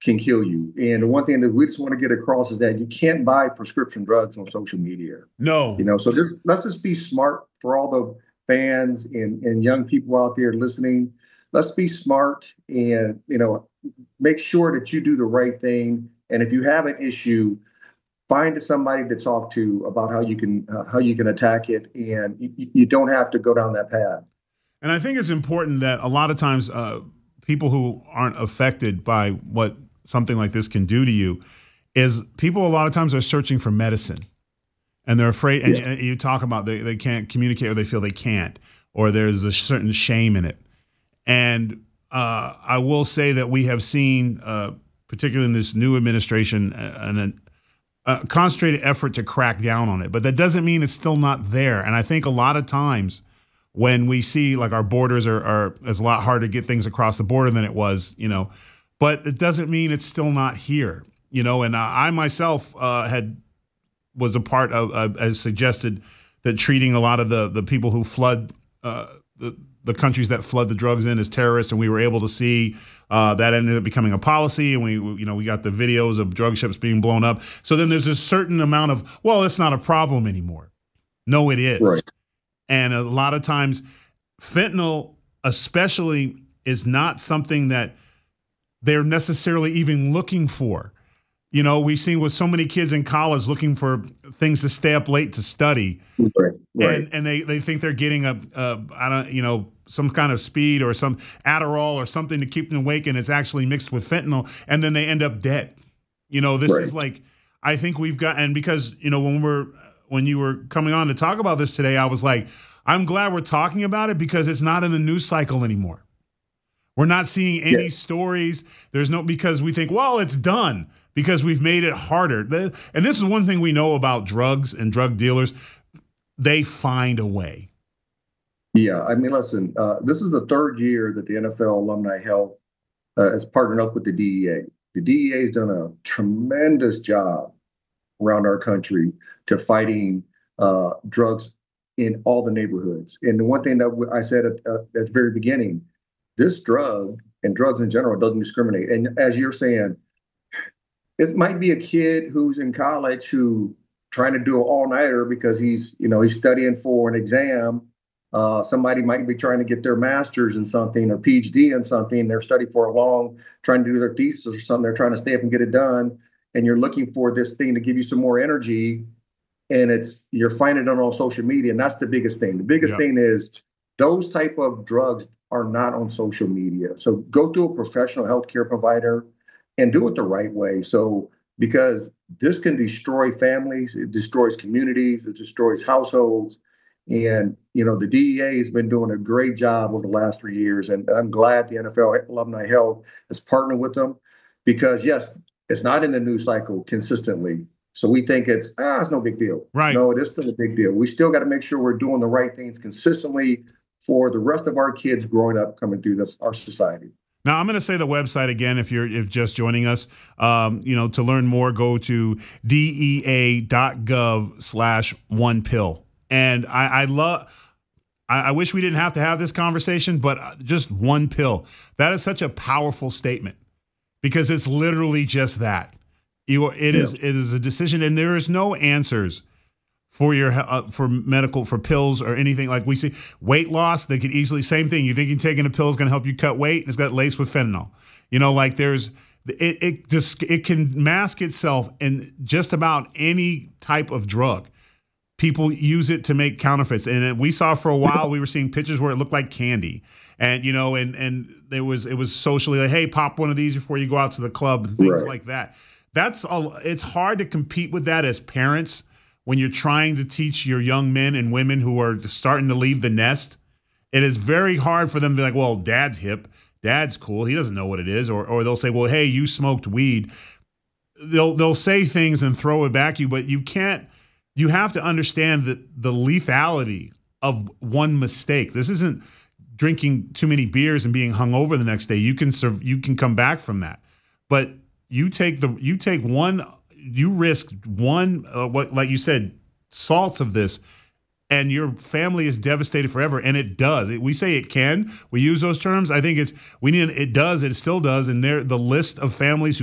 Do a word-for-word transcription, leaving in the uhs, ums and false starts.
can kill you. And the one thing that we just want to get across is that you can't buy prescription drugs on social media. You No. know, so just let's just be smart for all the fans and, and young people out there listening. Let's be smart and, you know, make sure that you do the right thing. And if you have an issue, find somebody to talk to about how you can uh, how you can attack it, and you, you don't have to go down that path. And I think it's important that a lot of times uh, people who aren't affected by what something like this can do to you is people a lot of times are searching for medicine and they're afraid. And Yeah. you, you talk about they, they can't communicate or they feel they can't, or there's a certain shame in it. And uh, I will say that we have seen, uh, particularly in this new administration, an, a concentrated effort to crack down on it. But that doesn't mean it's still not there. And I think a lot of times when we see like our borders are, are it's a lot harder to get things across the border than it was, you know, but it doesn't mean it's still not here, you know. And I myself uh, had was a part of, uh, as suggested, that treating a lot of the the people who flood uh, the the countries that flood the drugs in as terrorists, and we were able to see uh, that ended up becoming a policy, and we you know we got the videos of drug ships being blown up. So then there's a certain amount of, well, it's not a problem anymore. No, it is. Right. And a lot of times, fentanyl especially is not something that they're necessarily even looking for. You know, we've seen with so many kids in college looking for things to stay up late to study, Right. Right. and and they, they think they're getting a, a I don't you know some kind of speed or some Adderall or something to keep them awake, and it's actually mixed with fentanyl, and then they end up dead. You know, this Right. is like, I think we've got, and because you know when we're when you were coming on to talk about this today, I was like, I'm glad we're talking about it because it's not in the news cycle anymore. We're not seeing any Yes. stories. There's no, because we think, well, it's done because we've made it harder. And this is one thing we know about drugs and drug dealers. They find a way. Yeah, I mean, listen, uh, this is the third year that the N F L Alumni Health uh, has partnered up with the D E A. The D E A has done a tremendous job around our country to fighting uh, drugs in all the neighborhoods. And the one thing that I said at, uh, at the very beginning, this drug and drugs in general doesn't discriminate. And as you're saying, it might be a kid who's in college who trying to do an all-nighter because he's, you know, he's studying for an exam. Uh, somebody might be trying to get their master's in something or P H D in something. They're studying for a long, trying to do their thesis or something. They're trying to stay up and get it done. And you're looking for this thing to give you some more energy. And it's, you're finding it on social media. And that's the biggest thing. The biggest Yeah. thing is those type of drugs are not on social media. So go to a professional healthcare provider and do it the right way. So, because this can destroy families, it destroys communities, it destroys households. And, you know, the D E A has been doing a great job over the last three years. And I'm glad the N F L Alumni Health has partnered with them because, yes, it's not in the news cycle consistently. So we think it's, ah, it's no big deal. Right. No, it is still a big deal. We still got to make sure we're doing the right things consistently for the rest of our kids growing up coming through this, our society. Now, I'm going to say the website again if you're if just joining us. Um, you know, to learn more, go to dea.gov slash one pill. And I, I love, I, I wish we didn't have to have this conversation, but just one pill. That is such a powerful statement because it's literally just that. You, it Yeah. is, it is a decision, and there is no answers for your uh, for medical, for pills or anything. Like we see weight loss, they could easily, same thing. You think you're taking a pill is going to help you cut weight, and it's got laced with fentanyl. You know, like there's it it just it can mask itself in just about any type of drug. People use it to make counterfeits, and we saw for a while we were seeing pictures where it looked like candy, and you know, and and there was it was socially like, hey, pop one of these before you go out to the club, and things Right. like that. That's all. It's hard to compete with that as parents when you're trying to teach your young men and women who are starting to leave the nest. It is very hard for them to be like, well, dad's hip, dad's cool, he doesn't know what it is, or or they'll say, well, hey, you smoked weed. They'll they'll say things and throw it back at you, but you can't. You have to understand that the lethality of one mistake. This isn't drinking too many beers and being hungover the next day. You can serve, you can come back from that, but you take the you take one. You risk one, uh, what like you said, salts of this, and your family is devastated forever. And it does. It, we say it can. We use those terms. I think it's we need. It does. It still does. And there, the list of families who